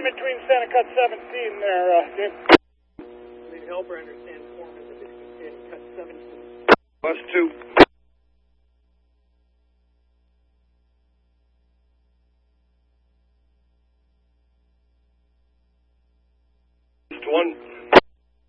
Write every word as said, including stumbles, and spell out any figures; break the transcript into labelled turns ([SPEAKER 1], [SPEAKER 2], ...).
[SPEAKER 1] in between Santa Cut seventeen there, uh, Dave.
[SPEAKER 2] Lead helper understands Foreman in between Santa Cut seventeen.
[SPEAKER 3] Bus two. One.